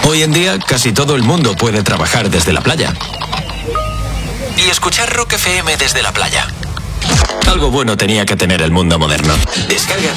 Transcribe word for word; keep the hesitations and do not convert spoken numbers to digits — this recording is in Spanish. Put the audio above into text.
Hoy en día casi todo el mundo puede trabajar desde la playa y escuchar Rock F M desde la playa. Algo bueno tenía que tener el mundo moderno. Descarga